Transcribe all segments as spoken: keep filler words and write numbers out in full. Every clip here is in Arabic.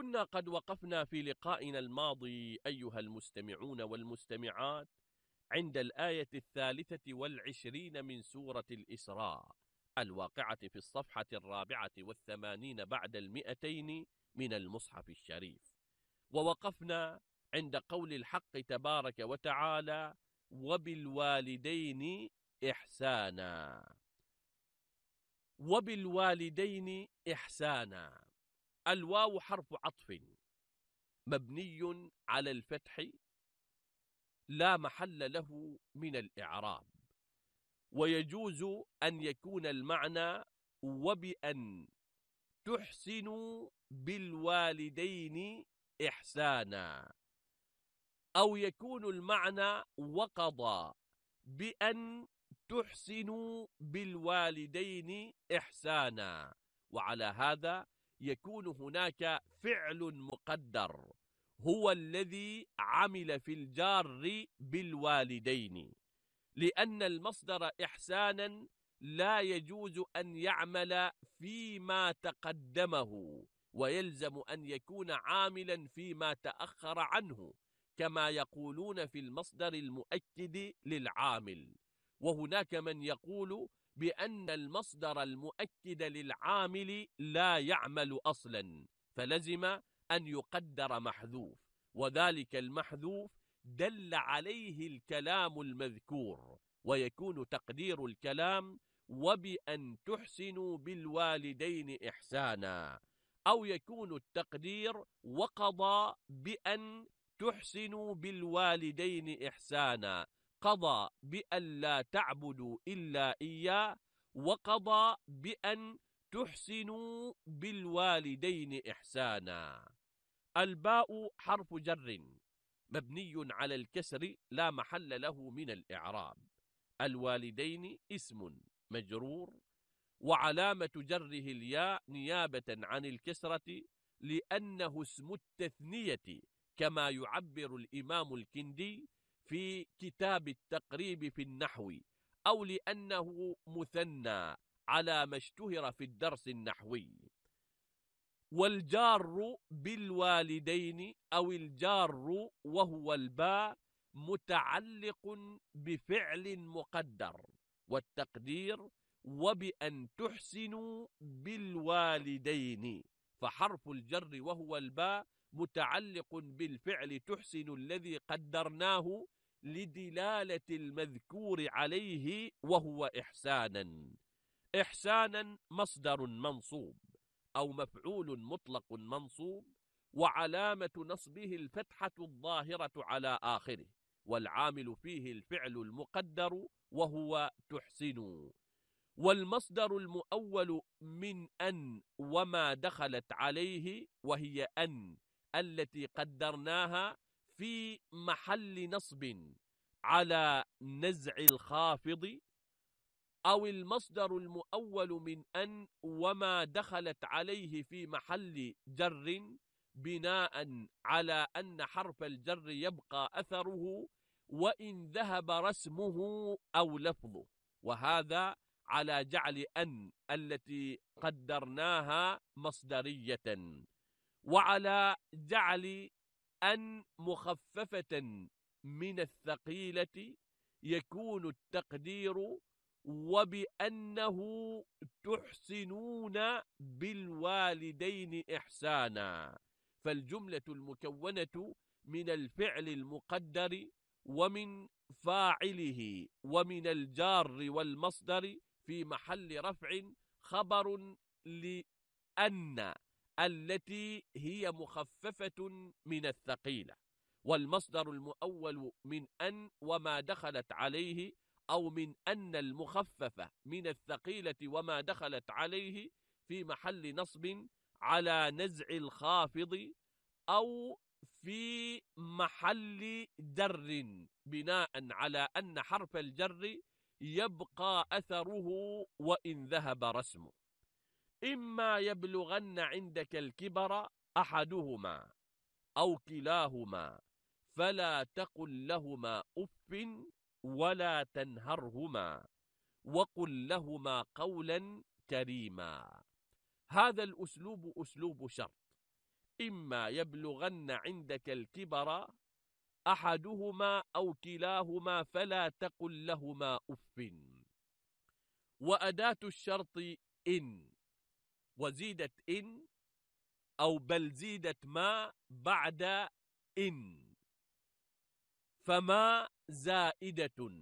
كنا قد وقفنا في لقائنا الماضي أيها المستمعون والمستمعات عند الآية الثالثة والعشرين من سورة الإسراء الواقعة في الصفحة الرابعة والثمانين بعد المئتين من المصحف الشريف، ووقفنا عند قول الحق تبارك وتعالى: وبالوالدين إحسانا. وبالوالدين إحسانا، الواو حرف عطف مبني على الفتح لا محل له من الإعراب، ويجوز أن يكون المعنى وبأن تحسنوا بالوالدين إحسانا، أو يكون المعنى وقضى بأن تحسنوا بالوالدين إحسانا. وعلى هذا يكون هناك فعل مقدر هو الذي عمل في الجار بالوالدين، لأن المصدر إحسانا لا يجوز أن يعمل فيما تقدمه، ويلزم أن يكون عاملا فيما تأخر عنه، كما يقولون في المصدر المؤكد للعامل. وهناك من يقول بأن المصدر المؤكد للعامل لا يعمل أصلا، فلزم أن يقدر محذوف، وذلك المحذوف دل عليه الكلام المذكور، ويكون تقدير الكلام وبأن تحسنوا بالوالدين إحسانا، أو يكون التقدير وقضى بأن تحسنوا بالوالدين إحسانا، قضى بأن لا تعبدوا إلا إياه، وقضى بأن تحسنوا بالوالدين إحسانا. الباء حرف جر مبني على الكسر لا محل له من الإعراب. الوالدين اسم مجرور، وعلامة جره الياء نيابة عن الكسرة، لأنه اسم التثنية كما يعبر الإمام الكندي في كتاب التقريب في النحو، أو لأنه مثنى على ما اشتهر في الدرس النحوي. والجار بالوالدين أو الجار وهو الباء متعلق بفعل مقدر، والتقدير وبأن تحسنوا بالوالدين، فحرف الجر وهو الباء متعلق بالفعل تحسن الذي قدرناه لدلالة المذكور عليه وهو إحسانا. إحسانا مصدر منصوب أو مفعول مطلق منصوب، وعلامة نصبه الفتحة الظاهرة على آخره، والعامل فيه الفعل المقدر وهو تحسنوا. والمصدر المؤول من أن وما دخلت عليه، وهي أن التي قدرناها في محل نصب على نزع الخافض، أو المصدر المؤول من أن وما دخلت عليه في محل جر بناء على أن حرف الجر يبقى أثره وإن ذهب رسمه أو لفظه، وهذا على جعل أن التي قدرناها مصدرية، وعلى جعل أن مخففة من الثقيلة، يكون التقدير وبأنه تحسنون بالوالدين إحسانا. فالجملة المكونة من الفعل المقدر ومن فاعله ومن الجار والمصدر في محل رفع خبر لأن التي هي مخففة من الثقيلة، والمصدر المؤول من أن وما دخلت عليه، أو من أن المخففة من الثقيلة وما دخلت عليه في محل نصب على نزع الخافض، أو في محل جر بناء على أن حرف الجر يبقى أثره وإن ذهب رسمه. إما يبلغن عندك الكبر أحدهما أو كلاهما فلا تقل لهما أف ولا تنهرهما وقل لهما قولا كريما. هذا الأسلوب أسلوب شرط، إما يبلغن عندك الكبر أحدهما أو كلاهما فلا تقل لهما أف. وأداة الشرط إن، وزيدت إن أو بل زيدت ما بعد إن، فما زائدة،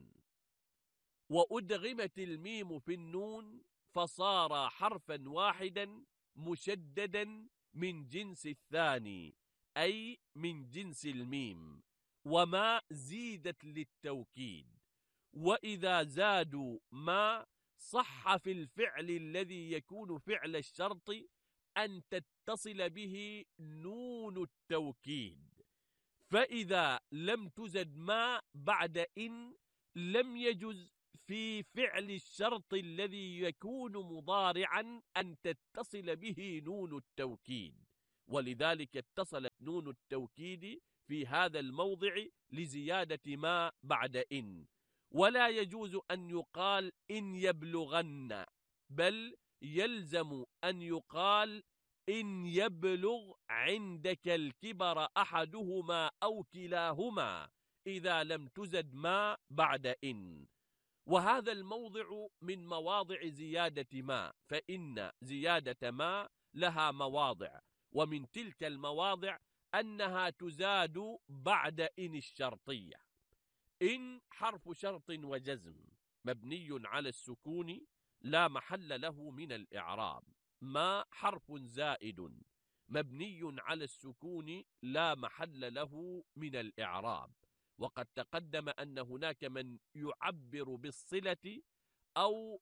وأدغمت الميم في النون فصار حرفا واحدا مشددا من جنس الثاني، أي من جنس الميم، وما زيدت للتوكيد. وإذا زادوا ما صح في الفعل الذي يكون فعل الشرط أن تتصل به نون التوكيد، فإذا لم تزد ما بعد إن لم يجز في فعل الشرط الذي يكون مضارعا أن تتصل به نون التوكيد، ولذلك اتصلت نون التوكيد في هذا الموضع لزيادة ما بعد إن. ولا يجوز أن يقال إن يبلغن، بل يلزم أن يقال إن يبلغ عندك الكبر أحدهما أو كلاهما، إذا لم تزد ما بعد إن. وهذا الموضع من مواضع زيادة ما، فإن زيادة ما لها مواضع، ومن تلك المواضع أنها تزاد بعد إن الشرطية. إن حرف شرط وجزم مبني على السكون لا محل له من الإعراب. ما حرف زائد مبني على السكون لا محل له من الإعراب. وقد تقدم أن هناك من يعبر بالصلة أو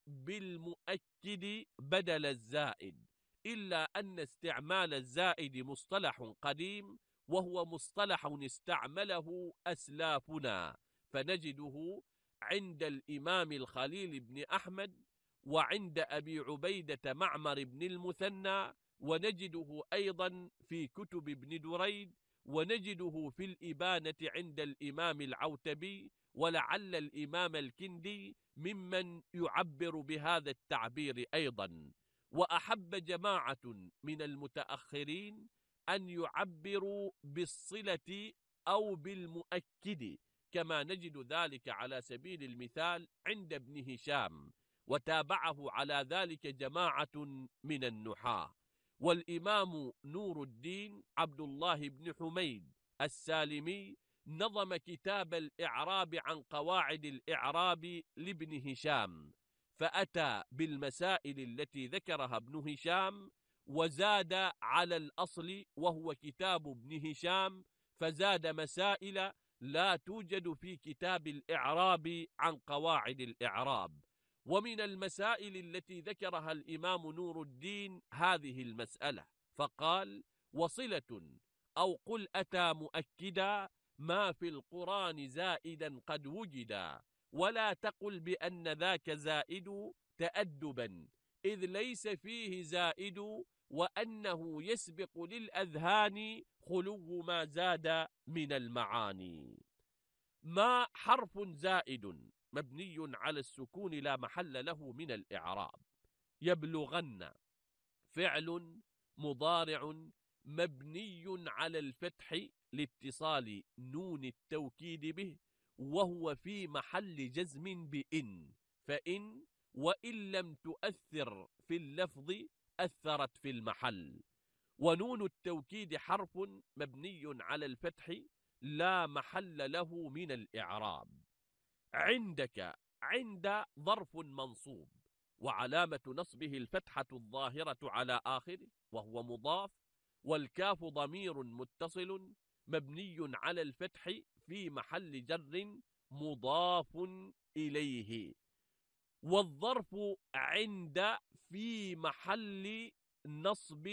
بالمؤكد بدل الزائد، إلا أن استعمال الزائد مصطلح قديم، وهو مصطلح استعمله أسلافنا، فنجده عند الإمام الخليل بن أحمد، وعند أبي عبيدة معمر بن المثنى، ونجده أيضا في كتب ابن دريد، ونجده في الإبانة عند الإمام العوتبي، ولعل الإمام الكندي ممن يعبر بهذا التعبير أيضا. وأحب جماعة من المتأخرين أن يعبروا بالصلة أو بالمؤكد، كما نجد ذلك على سبيل المثال عند ابن هشام، وتابعه على ذلك جماعة من النحاة. والإمام نور الدين عبد الله بن حميد السالمي نظم كتاب الإعراب عن قواعد الإعراب لابن هشام، فأتى بالمسائل التي ذكرها ابن هشام وزاد على الأصل وهو كتاب ابن هشام، فزاد مسائل لا توجد في كتاب الإعراب عن قواعد الإعراب. ومن المسائل التي ذكرها الإمام نور الدين هذه المسألة، فقال: وصلة أو قل أتى مؤكدا ما في القرآن زائدا قد وجدا، ولا تقل بأن ذاك زائد تأدبا، إذ ليس فيه زائد، وأنه يسبق للأذهان خلو ما زاد من المعاني. ما حرف زائد مبني على السكون لا محل له من الإعراب. يبلغن فعل مضارع مبني على الفتح لاتصال نون التوكيد به، وهو في محل جزم بإن، فإن وإن لم تؤثر في اللفظ أثرت في المحل. ونون التوكيد حرف مبني على الفتح لا محل له من الإعراب. عندك، عند ظرف منصوب، وعلامة نصبه الفتحة الظاهرة على آخره وهو مضاف، والكاف ضمير متصل مبني على الفتح في محل جر مضاف إليه. والظرف عند في محل نصب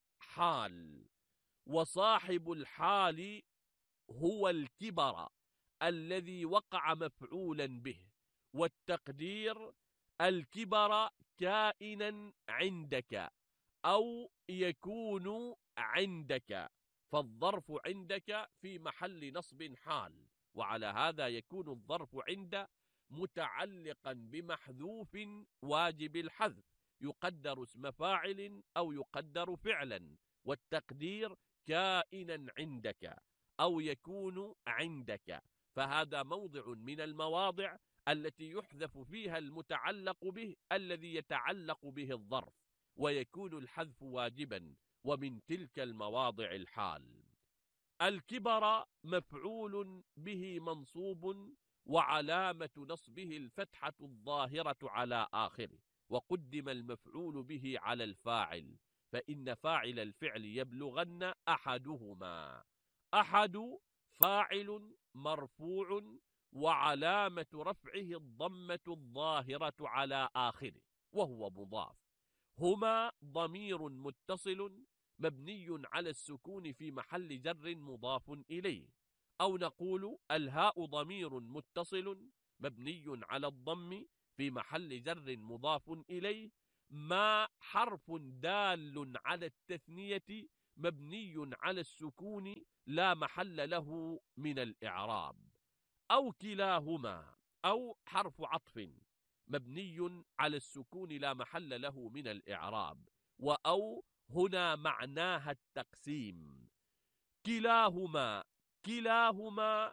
حال، وصاحب الحال هو الكبر الذي وقع مفعولا به، والتقدير الكبر كائنا عندك أو يكون عندك، فالظرف عندك في محل نصب حال، وعلى هذا يكون الظرف عند متعلقا بمحذوف واجب الحذف، يقدر اسم فاعل أو يقدر فعلا، والتقدير كائنا عندك أو يكون عندك، فهذا موضع من المواضع التي يحذف فيها المتعلق به الذي يتعلق به الظرف، ويكون الحذف واجبا، ومن تلك المواضع الحال. الكبر مفعول به منصوب، وعلامة نصبه الفتحة الظاهرة على آخره، وقدم المفعول به على الفاعل، فإن فاعل الفعل يبلغن أحدهما. أحد فاعل مرفوع، وعلامة رفعه الضمة الظاهرة على آخره وهو مضاف. هما ضمير متصل مبني على السكون في محل جر مضاف إليه، أو نقول الهاء ضمير متصل مبني على الضم في محل جر مضاف إليه، ما حرف دال على التثنية مبني على السكون لا محل له من الإعراب. أو كلاهما، أو حرف عطف مبني على السكون لا محل له من الإعراب، وأو هنا معناها التقسيم. كلاهما، كلاهما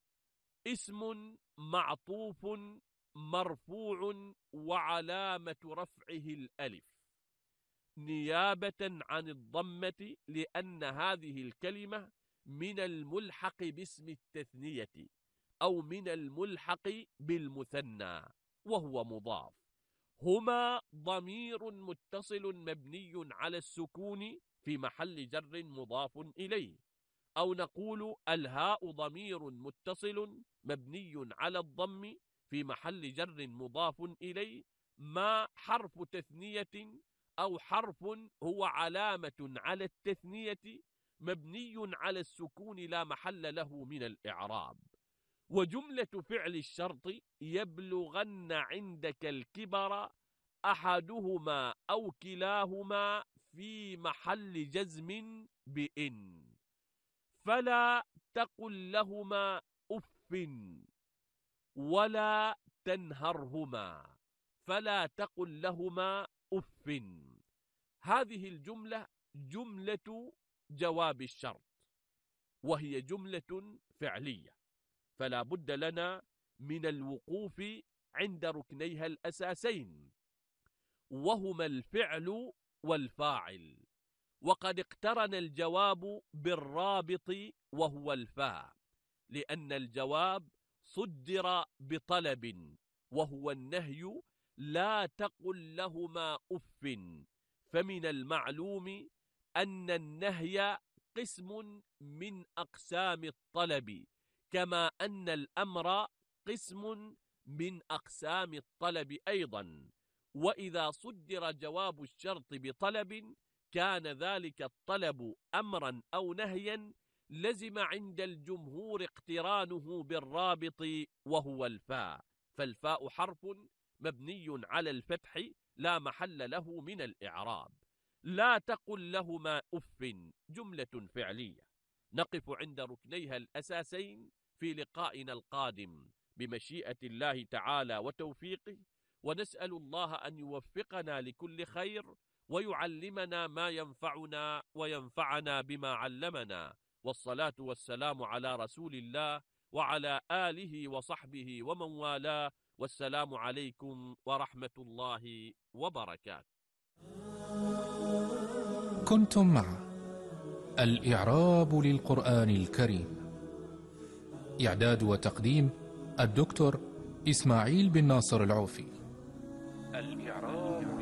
اسم معطوف مرفوع وعلامة رفعه الألف نيابة عن الضمة، لأن هذه الكلمة من الملحق باسم التثنية أو من الملحق بالمثنى وهو مضاف. هما ضمير متصل مبني على السكون في محل جر مضاف إليه، أو نقول الهاء ضمير متصل مبني على الضم في محل جر مضاف إليه، ما حرف تثنية أو حرف هو علامة على التثنية مبني على السكون لا محل له من الإعراب. وجملة فعل الشرط يبلغن عندك الكبر أحدهما أو كلاهما في محل جزم بإن، فلا تقل لهما أف ولا تنهرهما، فلا تقل لهما أف. هذه الجملة جملة جواب الشرط، وهي جملة فعلية، فلا بد لنا من الوقوف عند ركنيها الأساسين، وهما الفعل والفاعل. وقد اقترن الجواب بالرابط وهو الفاء، لأن الجواب صدر بطلب وهو النهي لا تقل لهما أف، فمن المعلوم أن النهي قسم من أقسام الطلب، كما أن الأمر قسم من أقسام الطلب أيضا. وإذا صدر جواب الشرط بطلب كان ذلك الطلب أمرا أو نهيا، لزم عند الجمهور اقترانه بالرابط وهو الفاء، فالفاء حرف مبني على الفتح لا محل له من الإعراب. لا تقل لهما أف جملة فعلية. نقف عند ركنيها الأساسين في لقائنا القادم بمشيئة الله تعالى وتوفيقه، ونسأل الله أن يوفقنا لكل خير ويعلمنا ما ينفعنا وينفعنا بما علمنا، والصلاة والسلام على رسول الله وعلى آله وصحبه ومن والاه، والسلام عليكم ورحمة الله وبركاته. كنتم مع الإعراب للقرآن الكريم، إعداد وتقديم الدكتور إسماعيل بن ناصر العوفي. الإعراب